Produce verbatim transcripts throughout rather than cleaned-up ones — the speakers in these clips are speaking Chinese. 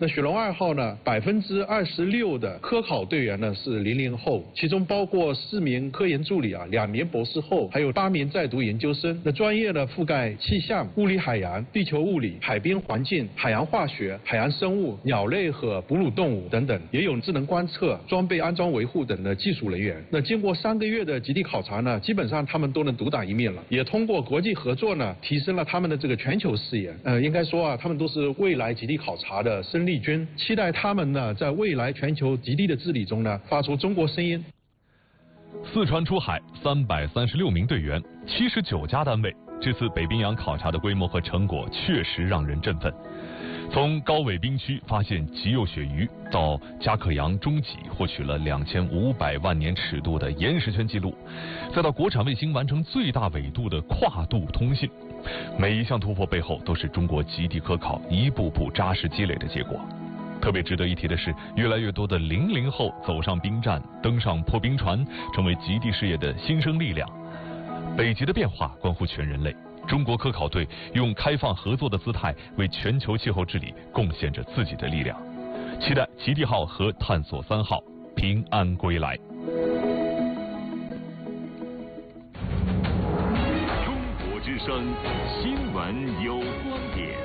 那雪龙二号呢，百分之二十六的科考队员呢是零零后，其中包括四名科研助理啊，两名博士后，还有八名在读研究生。那专业呢覆盖气象、物理海洋、地球物理、海滨环境、海洋化学、海洋生物、鸟类和哺乳动物等等，也有智能观测、装备安装维护等的技术人员。那经过三个月的极地考察呢，基本上他们都能独当一面了，也通过国际合作呢，提升了他们的这个全球视野。呃，应该说啊，他们都是未来极地考察的生力军，期待他们呢，在未来全球极地的治理中呢，发出中国声音。 四川出海三百三十六名队员，七十九家单位，这次北冰洋考察的规模和成果确实让人振奋。从高纬冰区发现极幼鳕鱼，到加克洋中脊获取了两千五百万年尺度的岩石圈记录，再到国产卫星完成最大纬度的跨度通信，每一项突破背后都是中国极地科考一步步扎实积累的结果。特别值得一提的是，越来越多的零零后走上冰站，登上破冰船，成为极地事业的新生力量。北极的变化关乎全人类，中国科考队用开放合作的姿态为全球气候治理贡献着自己的力量。期待极地号和探索三号平安归来。 中国之声新闻有观点。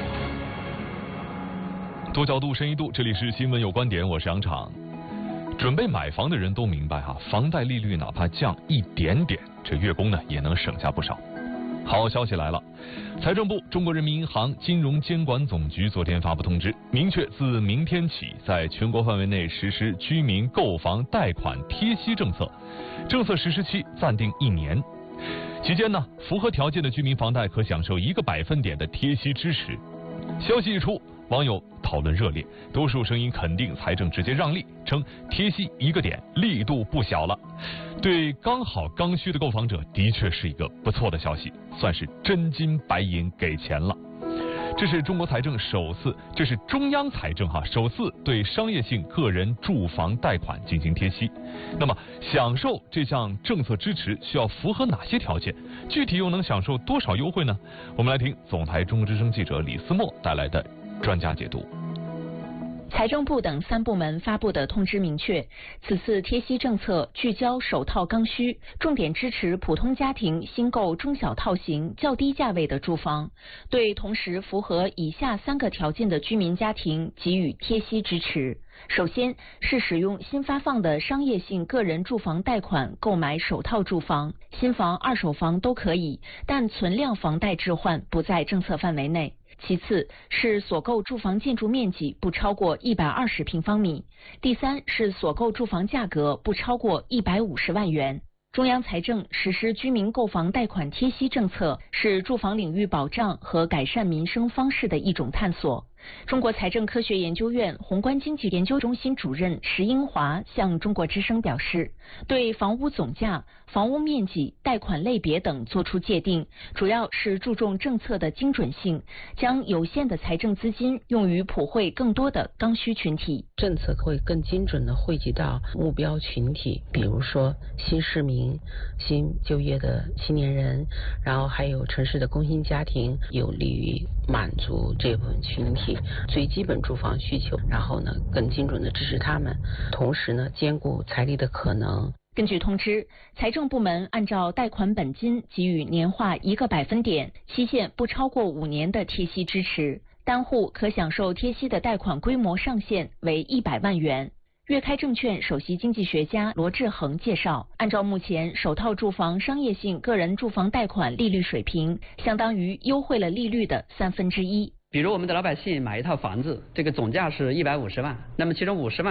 多角度深一度，这里是新闻有观点，我是杨昶。准备买房的人都明白哈、啊，房贷利率哪怕降一点点，这月供呢也能省下不少。好消息来了，财政部、中国人民银行金融监管总局昨天发布通知，明确自明天起，在全国范围内实施居民购房贷款贴息政策，政策实施期暂定一年。期间呢，符合条件的居民房贷可享受一个百分点的贴息支持。消息一出，网友讨论热烈，多数声音肯定财政直接让利，称贴息一个点力度不小了。对刚好刚需的购房者，的确是一个不错的消息，算是真金白银给钱了。这是中国财政首次，这是中央财政哈首次对商业性个人住房贷款进行贴息。那么，享受这项政策支持需要符合哪些条件？具体又能享受多少优惠呢？我们来听总台中国之声记者李思墨带来的专家解读。 财政部等三部门发布的通知明确，此次贴息政策聚焦首套刚需，重点支持普通家庭新购中小套型较低价位的住房，对同时符合以下三个条件的居民家庭给予贴息支持。首先是使用新发放的商业性个人住房贷款购买首套住房，新房、二手房都可以，但存量房贷置换不在政策范围内。其次是所购住房建筑面积不超过一百二十平方米，第三是所购住房价格不超过一百五十万元。中央财政实施居民购房贷款贴息政策，是住房领域保障和改善民生方式的一种探索。中国财政科学研究院宏观经济研究中心主任石英华向中国之声表示，对房屋总价、房屋面积、贷款类别等作出界定，主要是注重政策的精准性，将有限的财政资金用于普惠更多的刚需群体。 政策会更精准地惠及到目标群体，比如说新市民、新就业的青年人，然后还有城市的工薪家庭，有利于满足这部分群体最基本住房需求，然后呢更精准地支持他们，同时呢兼顾财力的可能。 根据通知，财政部门按照贷款本金给予年化一个百分点，期限不超过五年的贴息支持，单户可享受贴息的贷款规模上限为一百万元。粤开证券首席经济学家罗志恒介绍，按照目前首套住房商业性个人住房贷款利率水平，相当于优惠了利率的三分之一。 比如我们的老百姓买一套房子，这个总价是一百五十万，那么其中五十万